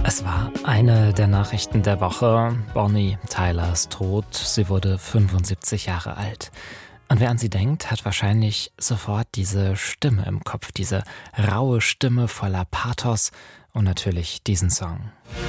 Es war eine der Nachrichten der Woche. Bonnie Tylers Tod. Sie wurde 75 Jahre alt. Und wer an sie denkt, hat wahrscheinlich sofort diese Stimme im Kopf, diese raue Stimme voller Pathos und natürlich diesen Song.